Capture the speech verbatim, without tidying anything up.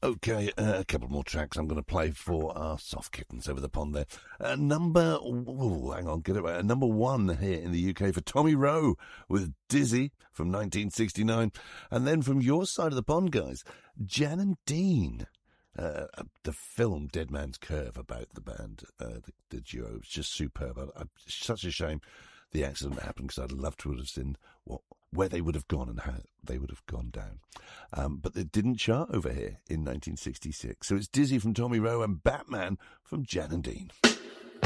Okay, uh, a couple more tracks I'm going to play for our soft kittens over the pond there. Uh, number, ooh, hang on, get it right. Uh, number one here in the U K for Tommy Rowe with Dizzy from nineteen sixty-nine. And then from your side of the pond, guys, Jan and Dean. Uh, the film Dead Man's Curve about the band, uh, the, the duo, was just superb. I, I, such a shame the accident happened because I'd love to have seen what, where they would have gone and how they would have gone down. Um, but they didn't chart over here in nineteen sixty-six. So it's Dizzy from Tommy Rowe and Batman from Jan and Dean.